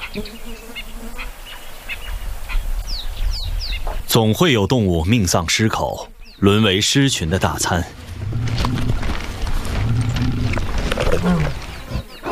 总会有动物命丧狮口，沦为狮群的大餐。